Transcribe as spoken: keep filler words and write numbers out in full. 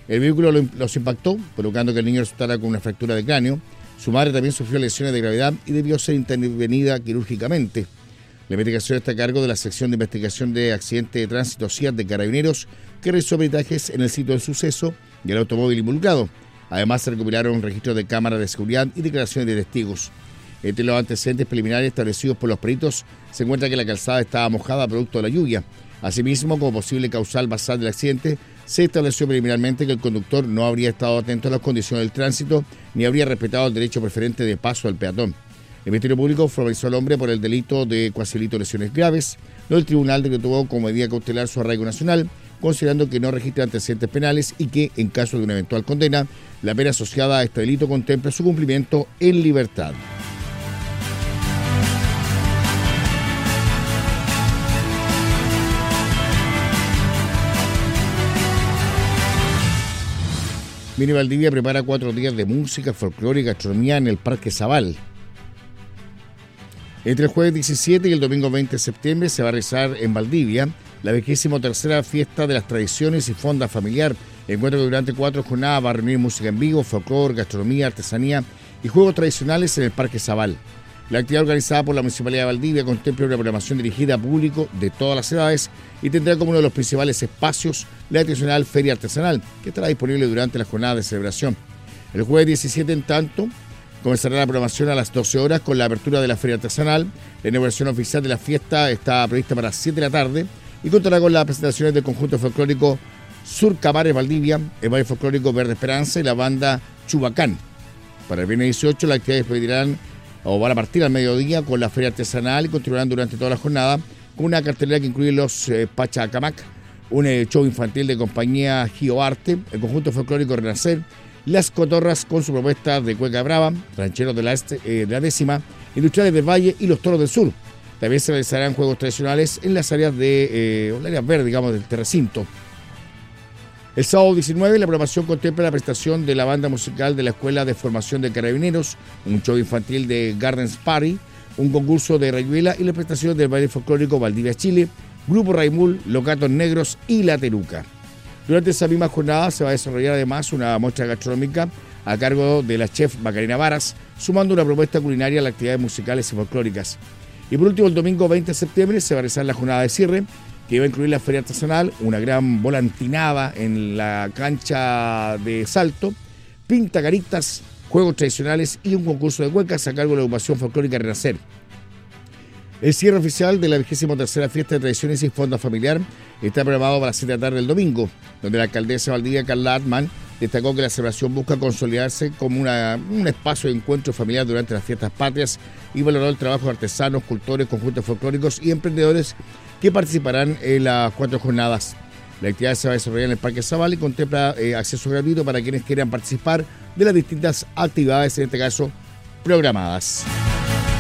El vehículo los impactó, provocando que el niño resultara con una fractura de cráneo. Su madre también sufrió lesiones de gravedad y debió ser intervenida quirúrgicamente. La investigación está a cargo de la sección de investigación de accidentes de tránsito C I A T de Carabineros, que realizó peritajes en el sitio del suceso y el automóvil involucrado. Además, se recopilaron registros de cámaras de seguridad y declaraciones de testigos. Entre los antecedentes preliminares establecidos por los peritos se encuentra que la calzada estaba mojada producto de la lluvia. Asimismo, como posible causal basal del accidente, se estableció preliminarmente que el conductor no habría estado atento a las condiciones del tránsito ni habría respetado el derecho preferente de paso al peatón. El Ministerio Público formalizó al hombre por el delito de cuasi-delito de lesiones graves. Luego el tribunal decretó como medida cautelar su arraigo nacional, considerando que no registra antecedentes penales y que, en caso de una eventual condena, la pena asociada a este delito contempla su cumplimiento en libertad. Mini Valdivia prepara cuatro días de música, folclore y gastronomía en el Parque Zabal. Entre el jueves diecisiete y el domingo veinte de septiembre se va a realizar en Valdivia la vigésima tercera fiesta de las tradiciones y fonda familiar. Encuentro que durante cuatro jornadas va a reunir música en vivo, folclore, gastronomía, artesanía y juegos tradicionales en el Parque Zabal. La actividad organizada por la Municipalidad de Valdivia contempla una programación dirigida a público de todas las edades y tendrá como uno de los principales espacios la tradicional feria artesanal, que estará disponible durante la jornada de celebración. El jueves diecisiete, en tanto, comenzará la programación a las doce horas con la apertura de la feria artesanal. La inauguración oficial de la fiesta está prevista para las siete de la tarde y contará con las presentaciones del conjunto folclórico Sur Camares Valdivia, el baile folclórico Verde Esperanza y la banda Chubacán. Para el viernes dieciocho, las actividades pedirán o van a partir al mediodía con la feria artesanal y continuarán durante toda la jornada con una cartelera que incluye los eh, Pachacamac, un eh, show infantil de compañía Gioarte, el conjunto folclórico Renacer, las Cotorras con su propuesta de cueca brava, rancheros de la, este, eh, de la décima, industriales del Valle y los Toros del Sur. También se realizarán juegos tradicionales en las áreas de eh, las áreas verdes, digamos, del recinto. El sábado diecinueve, la programación contempla la presentación de la banda musical de la Escuela de Formación de Carabineros, un show infantil de Gardens Party, un concurso de rayuela y la prestación del baile folclórico Valdivia Chile, Grupo Raimul, Los Gatos Negros y La Teruca. Durante esa misma jornada se va a desarrollar además una muestra gastronómica a cargo de la chef Macarena Varas, sumando una propuesta culinaria a las actividades musicales y folclóricas. Y por último, el domingo veinte de septiembre se va a realizar la jornada de cierre, que va a incluir la feria artesanal, una gran volantinada en la cancha de salto, pintacaritas, juegos tradicionales y un concurso de cuecas a cargo de la agrupación folclórica Renacer. El cierre oficial de la vigésima tercera fiesta de tradiciones y fonda familiar está programado para las siete de la tarde del domingo, donde la alcaldesa de Valdivia, Carla Atman, destacó que la celebración busca consolidarse como una, un espacio de encuentro familiar durante las fiestas patrias y valoró el trabajo de artesanos, cultores, conjuntos folclóricos y emprendedores que participarán en las cuatro jornadas. La actividad se va a desarrollar en el Parque Zabal y contempla eh, acceso gratuito para quienes quieran participar de las distintas actividades, en este caso programadas.